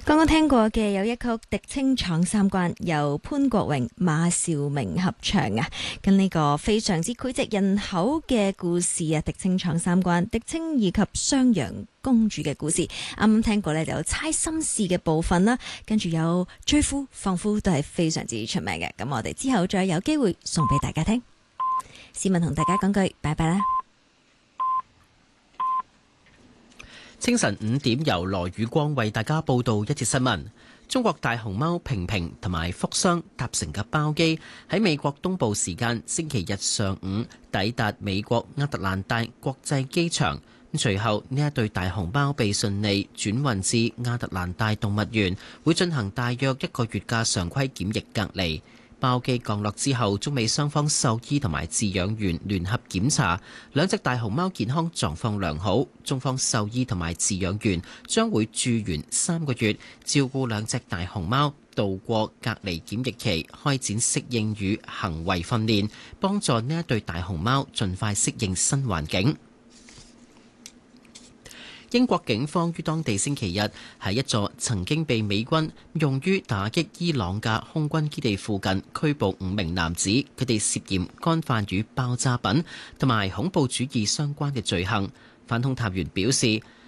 剛剛聽過嘅有一曲《狄青闖三關》，由潘國榮、馬兆明合唱啊，跟呢個非常之膾炙人口嘅故事啊，《狄青闖三關》，狄青以及襄陽公主嘅故事。啱啱聽過呢，就有猜心事嘅部分啦，跟住有追夫放夫都係非常之出名嘅。咁我哋之後再有機會送俾大家聽。市民同大家講句拜拜啦。 清晨5點，由羅宇光為大家報道一節新聞。中國大熊貓平平同埋福箱搭乘嘅包機喺美國東部時間星期日上午抵達美國亞特蘭大國際機場。隨後呢一對大熊貓被順利轉運至亞特蘭大動物園，會進行大約1個月嘅常規檢疫隔離。包機降落之後，中美雙方獸醫同埋飼養員聯合檢查，兩隻大熊貓健康狀況良好。中方獸醫同埋飼養員將會駐園3個月，照顧兩隻大熊貓度過隔離檢疫期，開展適應與行為訓練，幫助呢一對大熊貓盡快適應新環境。英國警方於當地星期日喺一座曾經被美軍用於打擊伊朗嘅空軍基地附近拘捕5名男子，佢哋涉嫌干犯與爆炸品同埋恐怖主義相關嘅罪行。反恐探員表示，